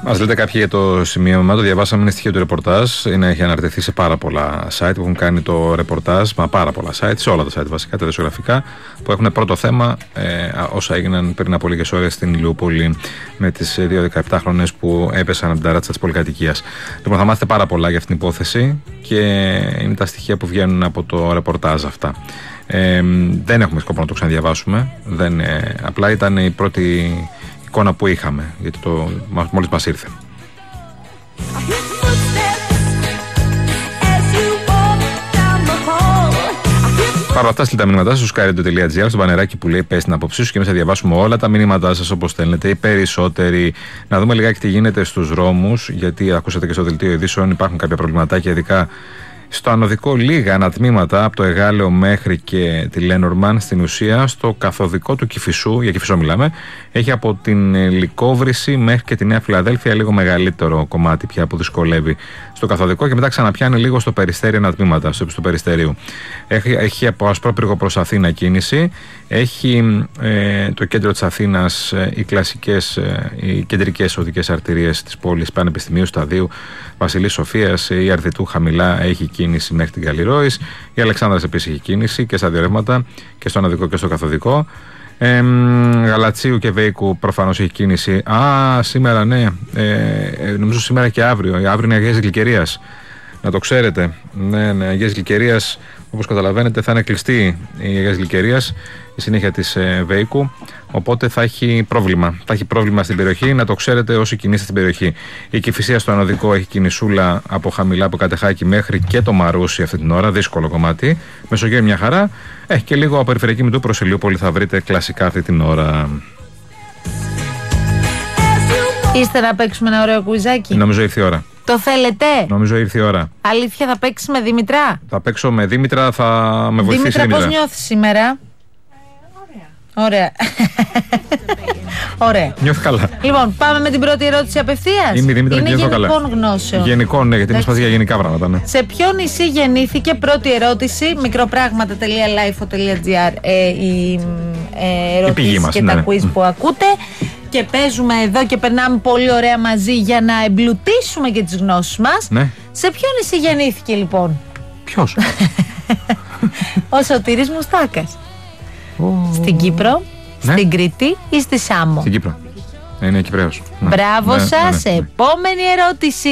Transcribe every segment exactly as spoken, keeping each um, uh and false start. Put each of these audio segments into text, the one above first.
Μας λέτε κάποιοι για το σημείωμα, το διαβάσαμε, είναι στοιχείο του ρεπορτάζ. Είναι, έχει αναρτηθεί σε πάρα πολλά site που έχουν κάνει το ρεπορτάζ, μα πάρα πολλά site, σε όλα τα site βασικά, τα δημοσιογραφικά, που έχουν πρώτο θέμα ε, όσα έγιναν πριν από λίγες ώρες στην Ηλιούπολη με τις δύο δεκαεπτάχρονες που έπεσαν από την ταράτσα της πολυκατοικίας. Λοιπόν, θα μάθετε πάρα πολλά για αυτήν την υπόθεση και είναι τα στοιχεία που βγαίνουν από το ρεπορτάζ αυτά. Ε, δεν έχουμε σκοπό να το ξαναδιαβάσουμε. Δεν, ε, απλά ήταν η πρώτη εικόνα που είχαμε, γιατί το, μόλις μας ήρθε. Παρ' όλα αυτά, στείλτε τα μηνύματά σας στο skyradio τελεία gr, στο μπανεράκι που λέει πες την άποψή σου και εμείς θα διαβάσουμε όλα τα μηνύματά σας όπως θέλετε, οι περισσότεροι. Να δούμε λιγάκι τι γίνεται στους δρόμους, γιατί ακούσατε και στο δελτίο ειδήσεων υπάρχουν κάποια προβληματάκια, ειδικά στο ανωδικό, λίγα ανατμήματα από το Εγάλεο μέχρι και τη Λένορμαν. Στην ουσία, στο καθοδικό του Κηφισού, για Κηφισό μιλάμε, έχει από την Λυκόβρηση μέχρι και τη Νέα Φιλαδέλφια λίγο μεγαλύτερο κομμάτι πια που δυσκολεύει στο καθοδικό και μετά ξαναπιάνει λίγο στο Περιστέρι ανατμήματα, στο ύψος του Περιστέριου. Έχει, έχει από Ασπρόπυργο προς Αθήνα κίνηση. Έχει ε, το κέντρο της Αθήνας, ε, οι κλασικές, ε, οι κεντρικές οδικές αρτηρίες της πόλης, Πανεπιστημίου, Σταδίου, Βασιλής Σοφίας, η Αρδιτού χαμηλά έχει κίνηση μέχρι την Καλλιρόης. Η Αλεξάνδρας επίσης έχει κίνηση και στα δύο ρεύματα και στο ανωδικό και στο καθοδικό. Ε, Γαλατσίου και Βέικου προφανώς έχει κίνηση. Α, σήμερα ναι, ε, νομίζω σήμερα και αύριο. Αύριο είναι Αγίας Γλυκερίας. Να το ξέρετε. Ναι, ναι, Αγίας Γλυκερίας, όπως καταλαβαίνετε, θα είναι κλειστή η Αγίας Γλυκερίας, η συνέχεια της ε, Βέικου. Οπότε θα έχει πρόβλημα. Θα έχει πρόβλημα στην περιοχή, να το ξέρετε όσοι κινείστε στην περιοχή. Η Κηφισία στο ανωδικό έχει κινησούλα από χαμηλά, από Κατεχάκη μέχρι και το Μαρούσι αυτή την ώρα. Δύσκολο κομμάτι. Μεσογείο μια χαρά. Έχει και λίγο από περιφερειακή Μητού προς Ηλιούπολη θα βρείτε κλασικά αυτή την ώρα. Είστε να παίξουμε ένα ωραίο κουιζάκι? Νομίζω ήρθε η ώρα. Το θέλετε? Νομίζω ήρθε η ώρα. Αλήθεια, θα παίξεις με Δήμητρα? Θα παίξω με Δήμητρα, θα με βοηθήσει. Δήμητρα, Δήμητρα, πώς νιώθεις σήμερα? Ε, ωραία. Ωραία. Ωραία. Νιώθω καλά. Λοιπόν, πάμε με την πρώτη ερώτηση απευθείας. Είμαι η Δήμητρα και νιώθω καλά. Γενικών γνώσεων. Γενικών, ναι, γιατί μας πας για γενικά πράγματα. Ναι. Σε ποιο νησί γεννήθηκε? Πρώτη ερώτηση, μικροπράγματα τελεία λάιφο τελεία τζι άρ, ε, οι ε, ερωτήσεις και ναι, τα ναι. quiz που ακούτε. Και παίζουμε εδώ και περνάμε πολύ ωραία μαζί για να εμπλουτίσουμε και τις γνώσεις μας. Ναι. Σε ποιο νησί γεννήθηκε λοιπόν? Ποιος? Ο Σωτήρης Μουστάκας. Oh. Στην Κύπρο, ναι. Στην Κρήτη ή στη Σάμο? Στην Κύπρο. Είναι Κυπρέος. Μπράβο ναι, σας. Ναι, ναι, ναι. Επόμενη ερώτηση.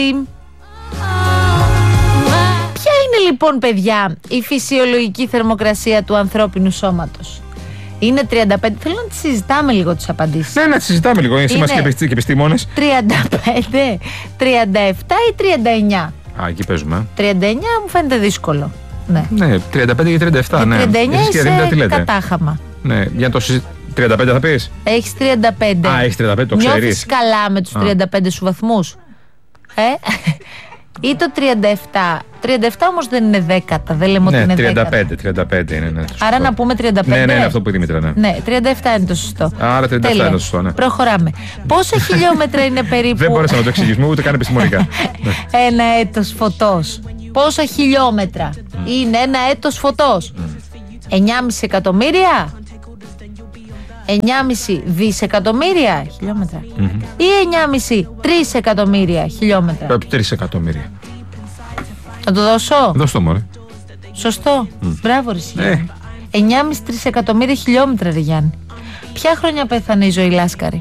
Ποια είναι λοιπόν, παιδιά, η φυσιολογική θερμοκρασία του ανθρώπινου σώματος? Είναι τριάντα πέντε. Θέλω να τις συζητάμε λίγο τις απαντήσεις. Ναι, να τις συζητάμε λίγο. Είναι είμαστε και επιστήμονες. τριάντα πέντε, τριάντα επτά ή τριάντα εννιά? Α, εκεί παίζουμε. τριάντα εννιά μου φαίνεται δύσκολο. Ναι, ναι, τριάντα πέντε και τριάντα επτά. Και ναι. τριάντα εννιά είσαι κατάχαμα. Ναι, για το συζητάμε. τριάντα πέντε θα πεις? Έχεις τριάντα πέντε. Α, έχεις τριάντα πέντε, το ξέρεις. Νιώθεις καλά με τους τριάντα πέντε σου βαθμούς? Ε, ή το τριάντα επτά. τριάντα επτά όμως δεν είναι δέκατα, δεν λέμε ναι, ότι είναι τριάντα πέντε, δέκατα. τριάντα πέντε είναι, ναι. Άρα να πούμε τριάντα πέντε. Ναι, ναι, είναι αυτό που είπε η Δήμητρα, ναι. Ναι, τριάντα επτά είναι το σωστό. Άρα τριάντα επτά είναι το σωστό, ναι. Προχωράμε. Πόσα χιλιόμετρα είναι περίπου? Δεν μπορούσα να το εξηγήσουμε ούτε καν επιστημονικά. Ένα έτος φωτός. Πόσα χιλιόμετρα mm. είναι ένα έτος φωτός? Mm. εννιά κόμμα πέντε εκατομμύρια? εννιά κόμμα πέντε δισεκατομμύρια χιλιόμετρα? Mm-hmm. Ή εννιά κόμμα πέντε τρεις εκατομμύρια χιλιόμετρα? τρεις εκατομμύρια. Να το δώσω? Δώσ' το μωρέ. Σωστό. Mm. Μπράβο ρε Γιάννη. εννιά κόμμα πέντε τρεις εκατομμύρια χιλιόμετρα ρε Γιάννη. Ποια χρονιά πέθανε η Ζωή Λάσκαρη?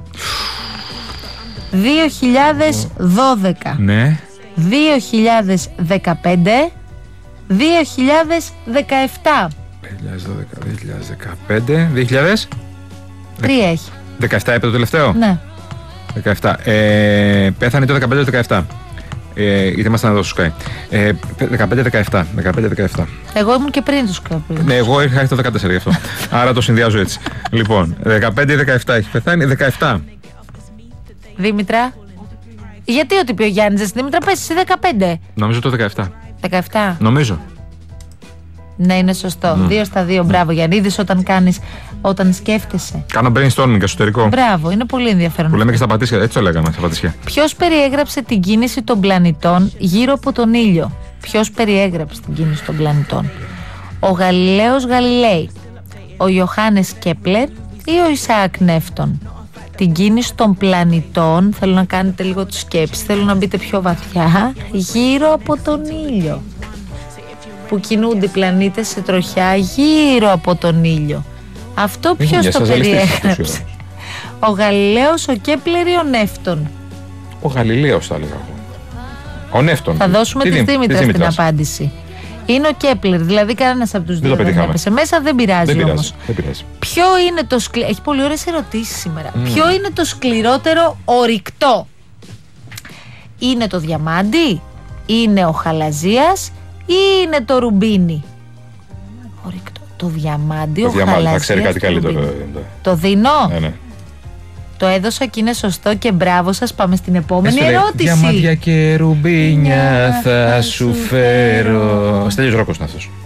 δύο χιλιάδες δώδεκα. Ναι. δύο χιλιάδες δεκαπέντε. δύο χιλιάδες δεκαεπτά. δύο χιλιάδες δώδεκα, δύο χιλιάδες δεκαπέντε, δύο χιλιάδες Τρία έχει. δεκαεπτά είπε το τελευταίο. Ναι. δεκαεπτά. Ε, πέθανε το δεκαπέντε δεκαεπτά. Ε, γιατί ήμασταν εδώ στο Sky. Ε, δεκαπέντε δεκαεπτά. δεκαπέντε δεκαεπτά. Εγώ ήμουν και πριν το Sky. Ναι, εγώ είχα έρθει το δεκατέσσερα γι' αυτό. Άρα το συνδυάζω έτσι. Λοιπόν, δεκαπέντε δεκαεπτά έχει πεθάνει. δεκαεπτά. Δήμητρα. Γιατί ό,τι πει ο Γιάννης, Δήμητρα, πες εσύ δεκαπέντε. Νομίζω το δεκαεπτά. δεκαεπτά. Νομίζω. Ναι, είναι σωστό. Mm. Δύο στα δύο. Mm. Μπράβο, Γιάννη. Είδες όταν κάνεις, όταν σκέφτεσαι. Κάνω brainstorming εσωτερικό. Μπράβο, είναι πολύ ενδιαφέρον. Που λέμε και στα πατήσια, έτσι το λέγαμε στα πατήσια. Ποιος περιέγραψε την κίνηση των πλανητών γύρω από τον ήλιο? Ποιος περιέγραψε την κίνηση των πλανητών? Ο Γαλιλαίος Γαλιλαίη, ο Ιωάννης Κέπλερ ή ο Ισαάκ Νεύτων? την κίνηση των πλανητών, θέλω να κάνετε λίγο τη σκέψη, θέλω να μπείτε πιο βαθιά, γύρω από τον ήλιο. Που κινούνται οι πλανήτες σε τροχιά γύρω από τον ήλιο. Αυτό ποιος το περιέγραψε? Ο Γαλιλαίος, ο Κέπλερ ή ο Νεύτων? Ο Γαλιλαίος θα έλεγα εγώ. Ο Νεύτων. Θα δώσουμε τη Δήμητρα στην απάντηση. Είναι ο Κέπλερ, δηλαδή κανένας από τους δύο δεν έπεσε μέσα, δεν πειράζει, δεν όμως. Δεν πειράζει. Ποιο είναι το σκληρότερο, έχει πολύ ωραίες ερωτήσεις σήμερα. Mm. Ποιο είναι το σκληρότερο ορυκτό? Είναι το διαμάντι, είναι ο χαλαζίας ή είναι το ρουμπίνι? Ορυκτό. Το διαμάντι, το ο διαμάντι, χαλαζίας, θα ξέρει κάτι καλύτερο. Το δίνω. Ναι, ναι. Το έδωσα και είναι σωστό και μπράβο σας. Πάμε στην επόμενη Έστω, ερώτηση. Διαμάντια και ρουμπίνια θα σου φέρω. Στέλιος Ρόκος είναι αυτός.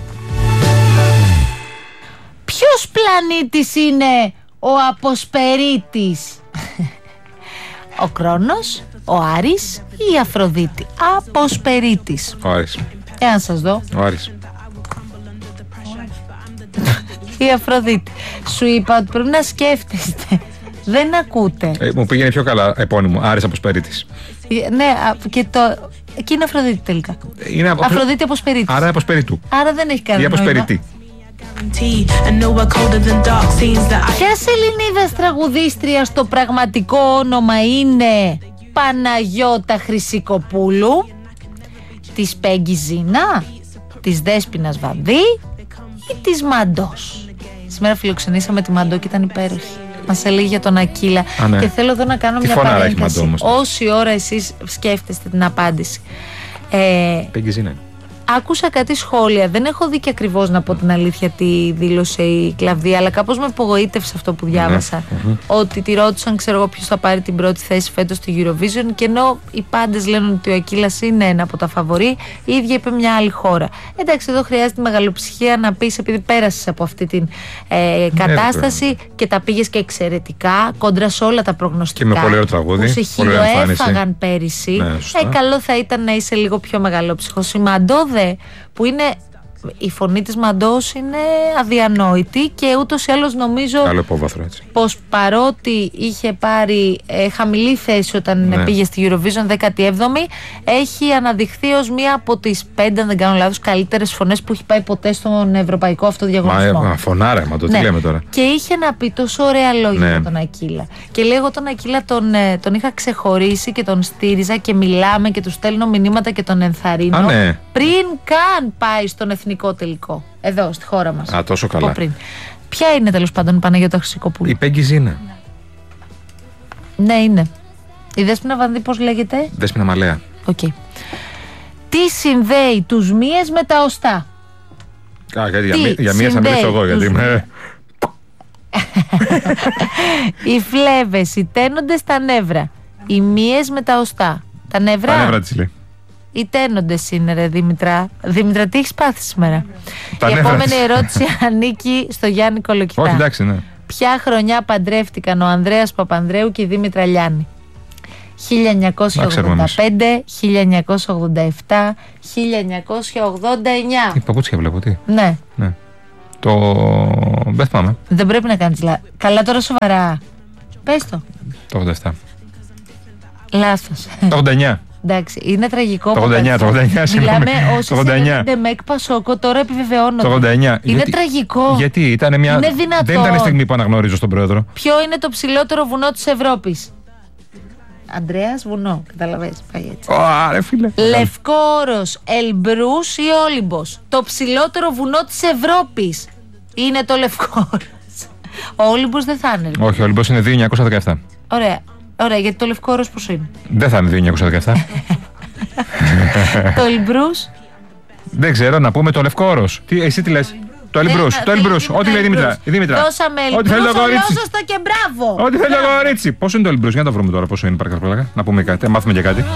Ποιος πλανήτης είναι ο Αποσπερίτης? Ο Κρόνος, ο Άρης ή η Αφροδίτη? Αποσπερίτης. Ο Άρης. Ε, να σας δω. Ο Άρης. Η Αφροδίτη. Σου είπα ότι πρέπει να σκέφτεστε. Δεν ακούτε. Ε, μου πήγαινε πιο καλά επώνυμο. Άρης Αποσπερίτης. Ε, ναι, και το. Και είναι Αφροδίτη τελικά. Είναι απο... Αφροδίτη Αποσπερίτης. Άρα Αποσπερίτου. Άρα δεν έχει κανένα. Ή Αποσπερίτη. Ποια Ελληνίδας τραγουδίστρια στο πραγματικό όνομα είναι Παναγιώτα Χρυσικοπούλου? Της Πέγγι Ζίνα, της Δέσποινας Βανδύ ή της Μαντός? Σήμερα φιλοξενήσαμε τη Μαντό και ήταν υπέροχη. Μας έλεγε για τον Ακύλα. Α, ναι. Και θέλω εδώ να κάνω τι μια παρένθεση. Μαντώ, όση ώρα εσείς σκέφτεστε την απάντηση. Ε, Πέγγι Ζίνα. Άκουσα κάτι σχόλια. Δεν έχω δει και ακριβώς, να πω την αλήθεια, τι δήλωσε η Κλαβδία, αλλά κάπως με απογοήτευσε αυτό που διάβασα. Mm-hmm. Ότι τη ρώτησαν, ξέρω εγώ, ποιος θα πάρει την πρώτη θέση φέτος στη Eurovision. Και ενώ οι πάντες λένε ότι ο Ακύλας είναι ένα από τα φαβορί, η ίδια είπε μια άλλη χώρα. Εντάξει, εδώ χρειάζεται μεγαλοψυχία να πεις, επειδή πέρασες από αυτή την ε, κατάσταση yeah, και τα πήγες και εξαιρετικά, κόντρα σε όλα τα προγνωστικά. Και με πολύ ωραίο τραγούδι. Που σε χιλοέφαγαν πέρυσι. Ναι, ε, καλό θα ήταν να είσαι λίγο πιο μεγαλόψυχος. Η Μαντό, που είναι, η φωνή της Μαντός είναι αδιανόητη και ούτως ή άλλως νομίζω πως παρότι είχε πάρει ε, χαμηλή θέση όταν ναι. πήγε στη Eurovision δέκατη έβδομη, έχει αναδειχθεί ως μία από τις πέντε, αν δεν κάνω λάθος, καλύτερες φωνές που έχει πάει ποτέ στον ευρωπαϊκό αυτό διαγωνισμό. Μα, μα φωνάρα, μα το ναι. τι λέμε τώρα. Και είχε να πει τόσο ωραία λόγια ναι. για τον Ακύλα. Και λέγω τον Ακύλα τον, τον είχα ξεχωρίσει και τον στήριζα και μιλάμε και του στέλνω μηνύματα και τον ενθαρρύνω. Α, ναι. Πριν καν πάει στον εθνικό τελικό. Εδώ, στη χώρα μας. Α, τόσο καλά. Πριν. Ποια είναι τέλος πάντων η Παναγιώτα Χρυσικοπούλου? Η Πέγγι Ζίνα. Ναι, είναι. Η Δέσποινα Βανδύ πώς λέγεται? Δέσποινα Μαλέα. Οκ. Okay. Τι συνδέει τους μύες με τα οστά? Α, γιατί για, για μύες θα μιλήσω εγώ, γιατί είμαι... Οι φλέβες, οι τένοντες, τα νεύρα. Οι μύες με τα οστά. Τα νεύρα. Τα νεύρα της λέει. Οι τένοντες είναι, ρε Δήμητρα. Δήμητρα, τι έχεις πάθει σήμερα? Τα Η νεύρα επόμενη της. ερώτηση ανήκει στο Γιάννη Κολοκυθά. Όχι, εντάξει, ναι. Ποια χρονιά παντρεύτηκαν ο Ανδρέας Παπανδρέου και η Δήμητρα Λιάννη? χίλια εννιακόσια ογδόντα πέντε, χίλια εννιακόσια ογδόντα επτά, χίλια εννιακόσια ογδόντα εννιά. Η παπούτσια βλέπω, τι. Ναι. ναι. Το... Δεν θυμάμαι. Δεν πρέπει να κάνεις λάθος. Καλά, τώρα σοβαρά. Πες το. Το ογδόντα επτά. Λάθος. Το ογδόντα εννιά. Εντάξει, είναι τραγικό. Το ογδόντα εννιά, το ογδόντα εννιά. Μιλάμε όσοι συνδέονται με εκπασόκο, τώρα επιβεβαιώνονται. Το ογδόντα εννιά. Είναι γιατί, τραγικό. Γιατί ήταν μια... Είναι δυνατό. Δεν ήταν στιγμή που αναγνωρίζω στον πρόεδρο. Ποιο είναι το ψηλότερο βουνό της Ευρώπης? Ανδρέας βουνό, καταλαβαίνεις, πάει έτσι. Ωρε φίλε. Λευκόρος, Ελμπρούς ή Όλυμπος? Το ψηλότερο βουνό της Ευρώπης είναι το Λευκόρος. Ο Όλυμπος δεν θα είναι. Όχι, ο Όλυμπος είναι δύο χιλιάδες εννιακόσια δεκαεπτά. Ωραία, ωραία, γιατί το Λευκόρος πόσο είναι? Δεν θα είναι δύο χιλιάδες εννιακόσια δεκαεπτά. Το Ελμπρούς? Δεν ξέρω, να πούμε το Λευκόρος. Τι, εσύ τι λες? Το Ελμπρούς, το Ελμπρούς, ό,τι λέει η Δήμητρα. Δώσαμε Ελμπρούς, ολόσωστο και μπράβο. Ό,τι θέλει το κορίτσι. Πόσο είναι το Ελμπρούς, για να το βρούμε τώρα, πόσο είναι, παρακαλώ. Να πούμε κάτι, να μάθουμε και κάτι.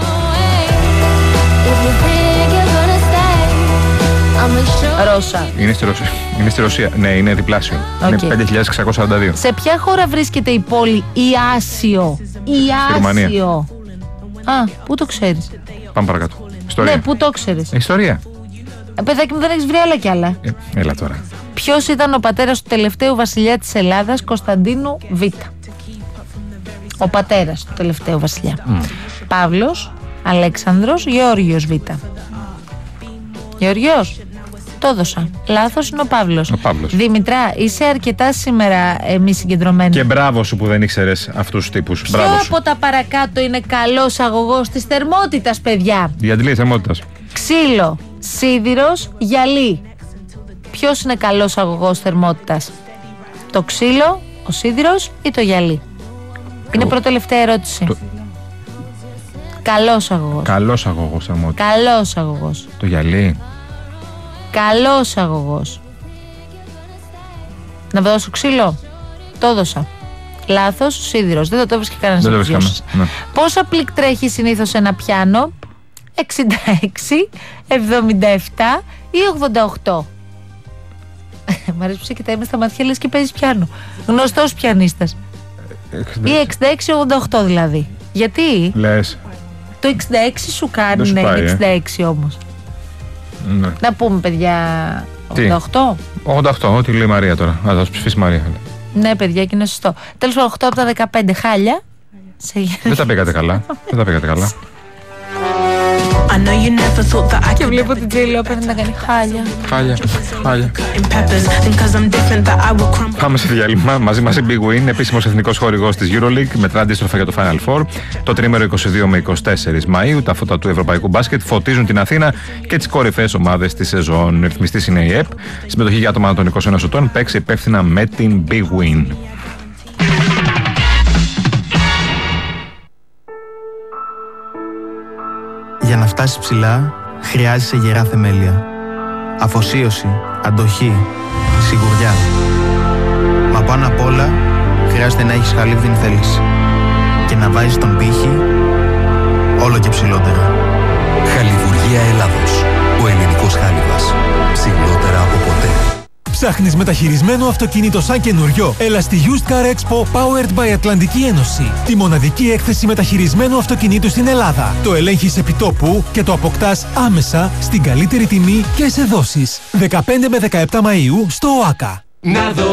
Ρώσα. Είναι στη Ρωσία. Είναι στη Ρωσία. Ναι, είναι διπλάσιο. Okay. Είναι πέντε χιλιάδες εξακόσια σαράντα δύο. Σε ποια χώρα βρίσκεται η πόλη Ιάσιο? Ιάσιο. Α, πού το ξέρεις? Πάμε παρακάτω. Ιστορία. Ναι, πού το ξέρεις? Ιστορία. Ε, παιδάκι μου, δεν έχεις βρει άλλα κι άλλα. Ε, έλα τώρα. Ποιος ήταν ο πατέρας του τελευταίου βασιλιά της Ελλάδας, Κωνσταντίνου Β? Ο πατέρας του τελευταίου βασιλιά. Mm. Παύλος, Αλέξανδρος, Γεώργιος Β. Γεωργιός. Το έδωσα. Λάθος είναι ο Παύλος. Ο Παύλος. Δήμητρα, είσαι αρκετά σήμερα ε, μη συγκεντρωμένη. Και μπράβο σου που δεν ήξερες αυτούς τους τύπους. Ποιο από τα παρακάτω είναι καλός αγωγός της θερμότητας, παιδιά? Η αντλή θερμότητας. Ξύλο, σίδηρος, γυαλί. Ποιος είναι καλός αγωγός θερμότητας? Το ξύλο, ο σίδηρος ή το γυαλί? Είναι προτελευταία ερώτηση. Το... Καλός αγωγός. Καλός αγωγός θερμότητας. Καλός αγωγός. Το γυαλί. Καλός αγωγός. Να δώσω ξύλο? Το έδωσα. Λάθος, σίδηρος. Δεν το έβρισκε κανένας. Δεν το βρίσκαμε. Ναι. Πόσα πλικ τρέχει συνήθως ένα πιάνο? εξήντα έξι, εβδομήντα επτά ή ογδόντα οκτώ? Μ' αρέσει που σε κοιτάει με στα μάτια, λες και παίζεις πιάνο. Γνωστός πιανίστας. Ή εξήντα έξι ογδόντα οκτώ δηλαδή. Γιατί? Λες. Το εξήντα έξι σου κάνει να είναι εξήντα έξι όμως. Ναι. Να πούμε, παιδιά, ογδόντα οκτώ. ογδόντα οκτώ, ό,τι λέει η Μαρία τώρα. Α, θα σου ψηφίσει η Μαρία. Ναι, παιδιά, και είναι σωστό. Τέλος πάντων, οκτώ από τα δεκαπέντε χάλια. Δεν τα πήγατε καλά. Δεν τα πήγατε καλά. Και βλέπω την Τζέι Λό να κάνει χάλια. Χάλια, χάλια. Πάμε σε διάλειμμα. Μαζί μας η Big Win, επίσημος εθνικός χορηγός της EuroLeague, μετρά αντίστροφα για το Final Four. Το τρίμερο είκοσι δύο με είκοσι τέσσερα Μαΐου, τα φώτα του ευρωπαϊκού μπάσκετ φωτίζουν την Αθήνα και τις κορυφαίες ομάδες της σεζόν. Ρυθμιστής είναι η ΕΠ. Συμμετοχή για άτομα των είκοσι ένα ετών. Παίξε υπεύθυνα με την Big Win. Για να φτάσεις ψηλά, χρειάζεσαι γερά θεμέλια. Αφοσίωση, αντοχή, σιγουριά. Μα πάνω απ' όλα, χρειάζεται να έχεις χαλίβδιν θέληση. Και να βάζεις τον πύχη όλο και ψηλότερα. Χαλιβουργία Ελλάδος. Ο ελληνικός χάλιβας. Ψηλότερα από ποτέ. Ψάχνεις μεταχειρισμένο αυτοκίνητο σαν καινούριο? Έλα στη Used Car Expo Powered by Ατλαντική Ένωση. Τη μοναδική έκθεση μεταχειρισμένου αυτοκινήτου στην Ελλάδα. Το ελέγχεις επί τόπου και το αποκτάς άμεσα στην καλύτερη τιμή και σε δόσεις. δεκαπέντε με δεκαεπτά Μαΐου στο ΟΑΚΑ.